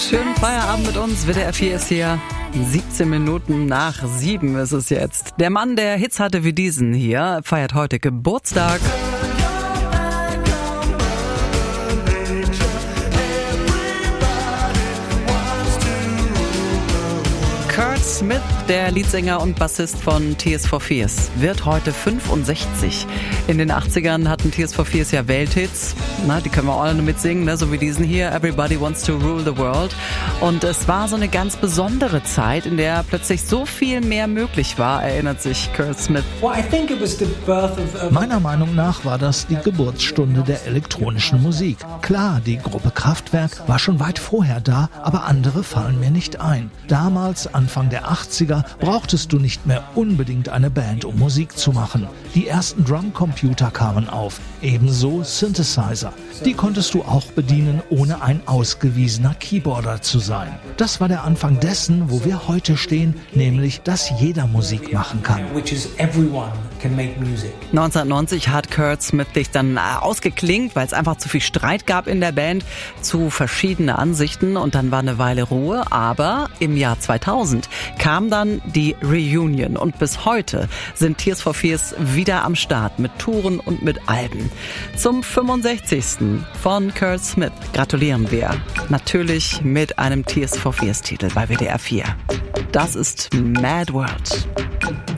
Schönen Feierabend mit uns. WDR 4 ist hier. 17 Minuten nach 7 ist es jetzt. Der Mann, der Hits hatte wie diesen hier, feiert heute Geburtstag. Kurt Smith, der Leadsänger und Bassist von Tears for Fears, wird heute 65. In den 80ern hatten Tears for Fears ja Welthits. Na, die können wir alle nur mitsingen, ne? So wie diesen hier, Everybody Wants to Rule the World. Und es war so eine ganz besondere Zeit, in der plötzlich so viel mehr möglich war, erinnert sich Kurt Smith. Meiner Meinung nach war das die Geburtsstunde der elektronischen Musik. Klar, die Gruppe Kraftwerk war schon weit vorher da, aber andere fallen mir nicht ein. Damals, Anfang der 80er, brauchtest du nicht mehr unbedingt eine Band, um Musik zu machen. Die ersten Drumcomputer kamen auf, ebenso Synthesizer. Die konntest du auch bedienen, ohne ein ausgewiesener Keyboarder zu sein. Das war der Anfang dessen, wo wir heute stehen, nämlich, dass jeder Musik machen kann. 1990 hat Kurt Smith sich dann ausgeklinkt, weil es einfach zu viel Streit gab in der Band, zu verschiedene Ansichten und dann war eine Weile Ruhe. Aber im Jahr 2000 kam dann die Reunion und bis heute sind Tears for Fears wieder am Start mit Touren und mit Alben. Zum 65. von Kurt Smith gratulieren wir natürlich mit einem Tears for Fears Titel bei WDR 4. Das ist Mad World.